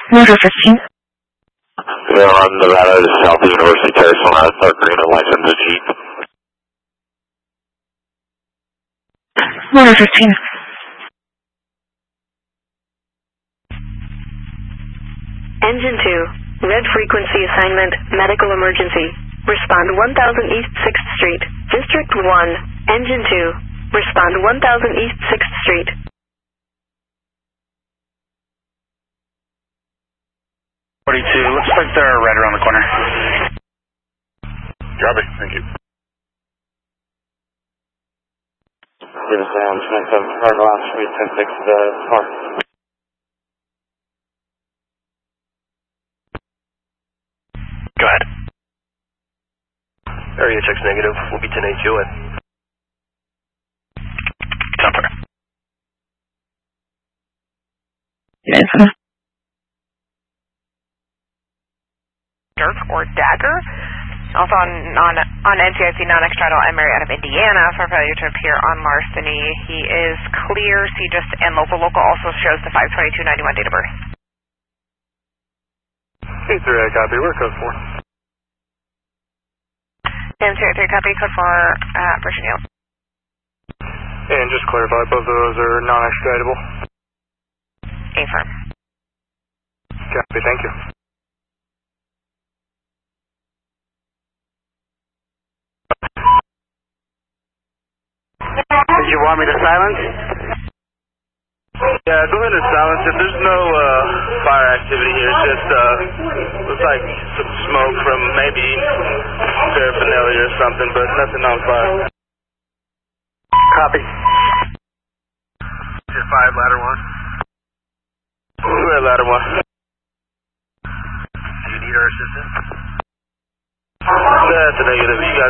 Motor 15. We're on Nevada to South University Terrace on a dark green and licensed Jeep. Motor 15. Engine 2, red frequency assignment, medical emergency. Respond 1000 East 6th Street. District 1, Engine 2. Respond 1000 East 6th Street. Looks like they're right around the corner. Copy, thank you. Give us down, connect up, hard last street, 10-6 to the car. Go ahead. Area checks negative, we'll be 10-8 Joe. Jumper. Yes. Dirk or Dagger. Also on NCIC non-extradital Emery out of Indiana for failure to appear on larceny. He is clear. See just and local also shows the 5/22/91 date of birth. 8-3, copy. Where code 4? NCIC copy code 4 Virginia. And just clarify, both of those are non-extradable. Affirm. Copy, thank you. Did you want me to silence? Yeah, go ahead and silence it. There's no fire activity here. It's just looks like some smoke from maybe paraphernalia or something, but nothing on fire. Copy. 5, ladder 1. We're at ladder 1. Do you need our assistance? That's a negative. You guys